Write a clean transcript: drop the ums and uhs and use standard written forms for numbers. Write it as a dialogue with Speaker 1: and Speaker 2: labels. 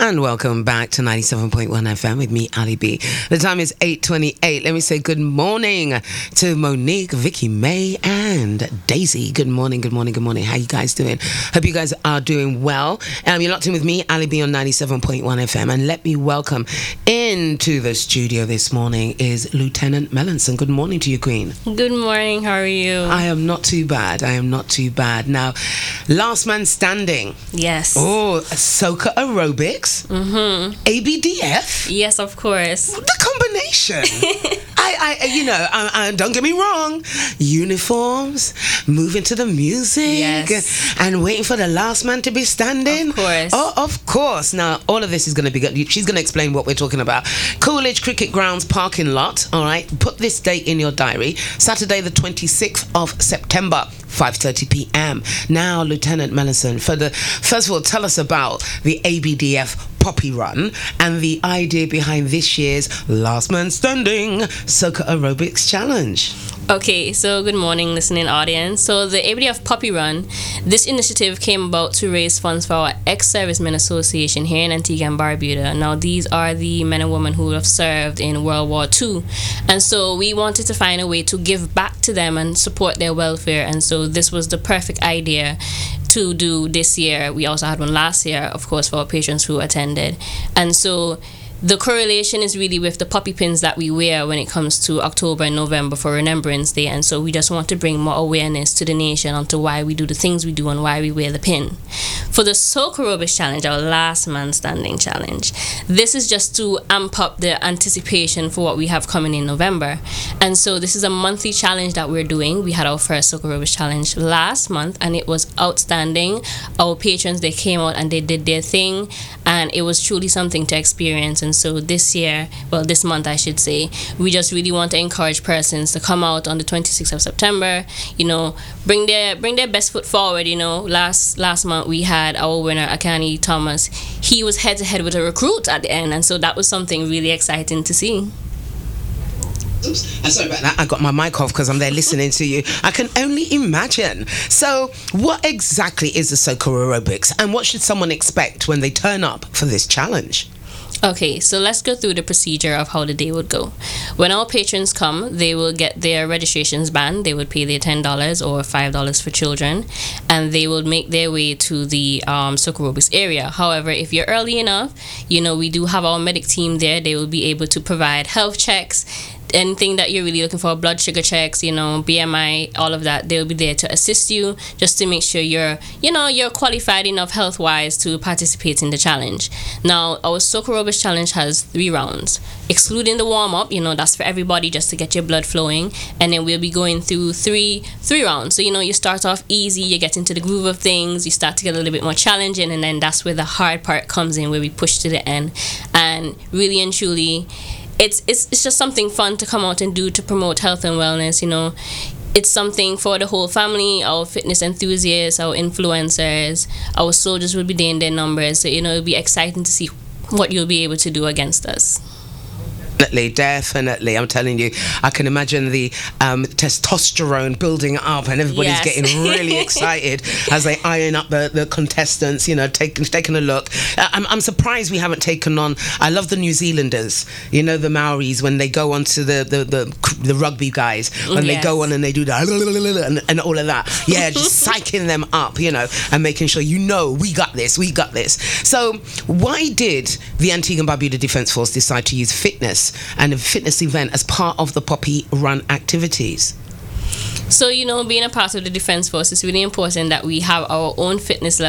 Speaker 1: And welcome back to 97.1 FM with me, Ali B. The time is 8:28. Let me say good morning to Monique, Vicky May, and Daisy. Good morning, good morning, good morning. How you guys doing? Hope you guys are doing well. You're locked in with me, Ali B, on 97.1 FM. And let me welcome into the studio this morning is Lieutenant Melanson. Good morning to you, Queen.
Speaker 2: Good morning. How are you?
Speaker 1: I am not too bad. Now, last man standing.
Speaker 2: Yes.
Speaker 1: Oh, soca aerobics. ABDF.
Speaker 2: Yes, of course.
Speaker 1: The combination. I don't get me wrong. Uniforms, moving to the music,
Speaker 2: yes,
Speaker 1: and waiting for the last man to be standing.
Speaker 2: Of course.
Speaker 1: Oh, of course. Now, all of this is going to be good. She's going to explain what we're talking about. Coolidge Cricket Grounds parking lot. All right. Put this date in your diary. Saturday, the 26th of September. 5:30 p.m. Now, Lieutenant Melanson, first of all, tell us about the ABDF Poppy Run and the idea behind this year's Last Man Standing Soca Aerobics Challenge.
Speaker 2: Okay, so good morning, listening audience. So the ABDF Poppy Run, this initiative came about to raise funds for our ex-servicemen association here in Antigua and Barbuda. Now, these are the men and women who have served in World War II. And so we wanted to find a way to give back to them and support their welfare. And so this was the perfect idea to do this year. We also had one last year, of course, for our patrons who attended. And so the correlation is really with the poppy pins that we wear when it comes to October and November for Remembrance Day. And so we just want to bring more awareness to the nation onto why we do the things we do and why we wear the pin. For the Soca Aerobics Challenge, our Last Man Standing Challenge, this is just to amp up the anticipation for what we have coming in November. And so this is a monthly challenge that we're doing. We had our first Soca Aerobics Challenge last month and it was outstanding. Our patrons, they came out and they did their thing and it was truly something to experience. And so this month I should say, we just really want to encourage persons to come out on the 26th of September, bring their best foot forward. Last month we had our winner, Akani Thomas. He was head to head with a recruit at the end, and so that was something really exciting to see.
Speaker 1: Oops, I'm sorry about that. I got my mic off because I'm there listening to you. I can only imagine. So, what exactly is the Soca Aerobics, and what should someone expect when they turn up for this challenge?
Speaker 2: Okay, so let's go through the procedure of how the day would go. When our patrons come, they will get their registrations band. They would pay their $10 or $5 for children, and they will make their way to the Soca Aerobics area. However, if you're early enough, we do have our medic team there. They will be able to provide health checks, anything that you're really looking for, blood sugar checks, BMI, all of that. They'll be there to assist you just to make sure you're qualified enough health-wise to participate in the challenge. Now, our Soca Aerobics Challenge has 3 rounds, excluding the warm-up. That's for everybody just to get your blood flowing. And then we'll be going through three rounds. So, you start off easy, you get into the groove of things, you start to get a little bit more challenging, and then that's where the hard part comes in, where we push to the end. And really and truly, it's just something fun to come out and do to promote health and wellness. It's something for the whole family, our fitness enthusiasts, our influencers, our soldiers will be there in their numbers. So, it'll be exciting to see what you'll be able to do against us.
Speaker 1: Definitely. I'm telling you, I can imagine the testosterone building up and everybody's getting really excited as they iron up the contestants, taking a look. I'm surprised we haven't taken on, I love the New Zealanders, the Maoris, when they go on to the rugby guys, when they go on and they do the and all of that. Yeah, just psyching them up, and making sure, we got this. So why did the Antigua and Barbuda Defence Force decide to use fitness and a fitness event as part of the Poppy Run activities?
Speaker 2: So, being a part of the Defence Force, it's really important that we have our own fitness